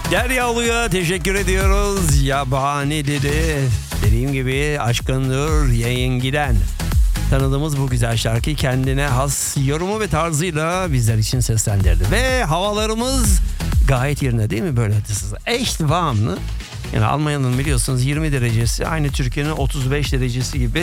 Deryalı'ya teşekkür ediyoruz. Yabani dedi. Dediğim gibi aşkındır yayın giden. Tanıdığımız bu güzel şarkıyı kendine has yorumu ve tarzıyla bizler için seslendirdi. Ve havalarımız gayet yerine değil mi böyle? Echt warm. Yani Almanya'nın biliyorsunuz 20 derecesi aynı Türkiye'nin 35 derecesi gibi.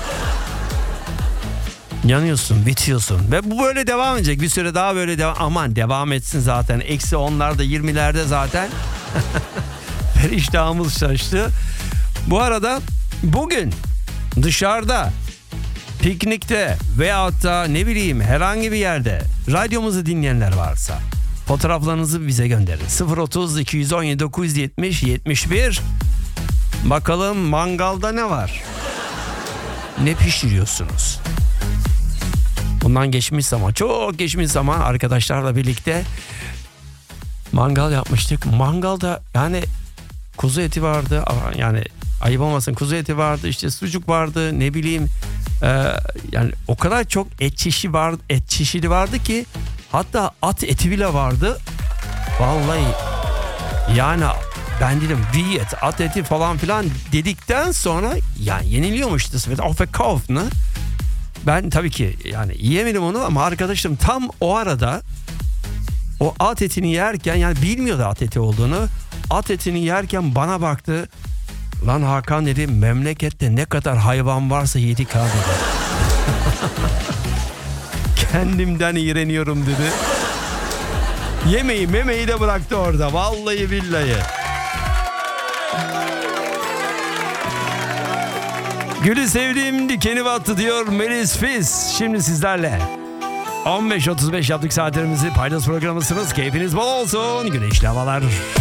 Yanıyorsun, bitiyorsun ve bu böyle devam edecek. Bir süre daha böyle aman devam etsin zaten. Eksi 10'larda 20'lerde zaten. İştahımız şaştı. Bu arada bugün dışarıda, piknikte veyahut da ne bileyim herhangi bir yerde radyomuzu dinleyenler varsa fotoğraflarınızı bize gönderin. 030 217 970 71. Bakalım mangalda ne var? Ne pişiriyorsunuz? Bundan geçmiş zaman, çok geçmiş zaman arkadaşlarla birlikte mangal yapmıştık. Mangalda yani kuzu eti vardı, yani ayıp olmasın, kuzu eti vardı, işte sucuk vardı, ne bileyim yani o kadar çok et çeşidi vardı ki hatta at eti bile vardı. Vallahi yani ben dedim diyet, at eti falan filan dedikten sonra yani yeniliyormuş das auf verkauft ne? Ben tabii ki yani yiyemedim onu ama arkadaşım tam o arada o at etini yerken, yani bilmiyordu at eti olduğunu. At etini yerken bana baktı. Lan Hakan dedi, memlekette ne kadar hayvan varsa yedik abi dedi. Kendimden iğreniyorum dedi. Yemeği memeyi de bıraktı orada. Vallahi billahi. Gülü sevdiğim dikeni battı diyor Melis Fis. Şimdi sizlerle 15.35 yaptık saatlerimizi. Paydos programısınız. Keyfiniz bol olsun. Güneşli havalar.